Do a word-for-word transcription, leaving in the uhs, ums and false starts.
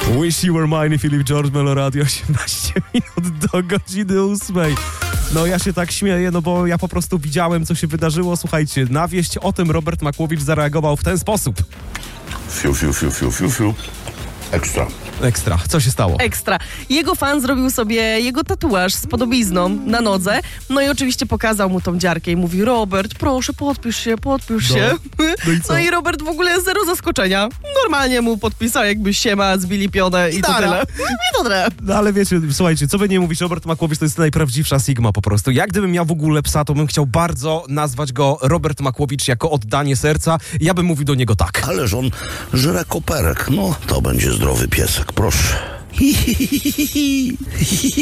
Wish You Were Mine, Philip George, Meloradio, osiemnaście minut do godziny ósmej. No ja się tak śmieję, no bo ja po prostu widziałem, co się wydarzyło. Słuchajcie, na wieść o tym Robert Makłowicz zareagował w ten sposób. Fiu, fiu, fiu, fiu, fiu, fiu. Ekstra. Ekstra. Co się stało? Ekstra. Jego fan zrobił sobie jego tatuaż z podobizną na nodze. No i oczywiście pokazał mu tą dziarkę i mówi: Robert, proszę, podpisz się, podpisz No. się. No i co? No i Robert w ogóle zero zaskoczenia. Normalnie mu podpisał, jakby siema, zbili pionę i, I to dara. tyle. I to tyle. No ale wiecie, słuchajcie, co by nie mówić, Robert Makłowicz to jest najprawdziwsza Sigma po prostu. Jak gdybym miał w ogóle psa, to bym chciał bardzo nazwać go Robert Makłowicz jako oddanie serca. Ja bym mówił do niego tak. Ależ on żre koperek. No, to będzie zdrowy piesek, proszę.